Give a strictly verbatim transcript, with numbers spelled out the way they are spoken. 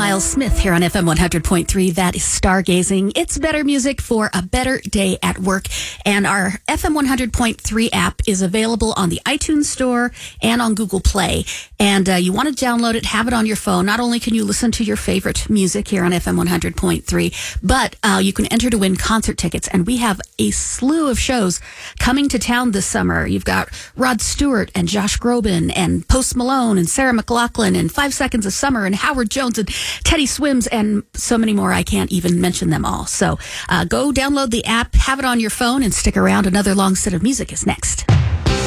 Miles Smith here on F M one hundred point three. That is Stargazing. It's better music for a better day at work. And our F M one hundred point three app is available on the iTunes Store and on Google Play. And uh, you want to download it, have it on your phone. Not only can you listen to your favorite music here on F M one hundred point three, but uh, you can enter to win concert tickets. And we have a slew of shows coming to town this summer. You've got Rod Stewart and Josh Groban and Post Malone and Sarah McLachlan and Five Seconds of Summer and Howard Jones and Teddy Swims and so many more. I can't even mention them all. So uh, go download the app, have it on your phone, and stick around. Another long set of music is next.